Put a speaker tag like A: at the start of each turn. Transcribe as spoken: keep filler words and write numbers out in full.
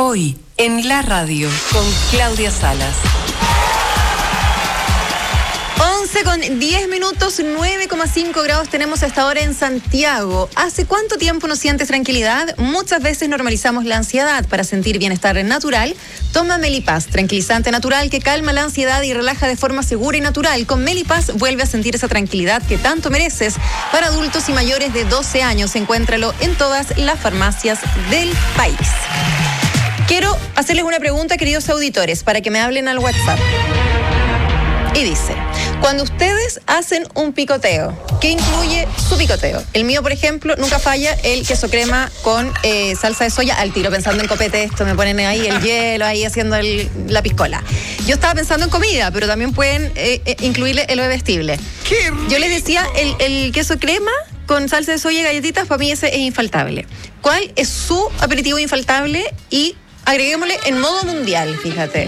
A: Hoy, en la radio, con Claudia Salas.
B: once con diez minutos, nueve coma cinco grados tenemos a esta hora en Santiago. ¿Hace cuánto tiempo no sientes tranquilidad? Muchas veces normalizamos la ansiedad. Para sentir bienestar natural, toma Melipaz, tranquilizante natural que calma la ansiedad y relaja de forma segura y natural. Con Melipaz vuelve a sentir esa tranquilidad que tanto mereces. Para adultos y mayores de doce años, encuéntralo en todas las farmacias del país. Quiero hacerles una pregunta, queridos auditores, para que me hablen al WhatsApp. Y dice, cuando ustedes hacen un picoteo, ¿qué incluye su picoteo? El mío, por ejemplo, nunca falla el queso crema con eh, salsa de soya al tiro, pensando en copete esto, me ponen ahí el hielo, ahí haciendo el, la piscola. Yo estaba pensando en comida, pero también pueden eh, eh, incluirle el bebestible.
C: ¡Qué rico!
B: Yo les decía, el, el queso crema con salsa de soya y galletitas, para mí ese es infaltable. ¿Cuál es su aperitivo infaltable? Y agreguémosle en modo mundial, fíjate.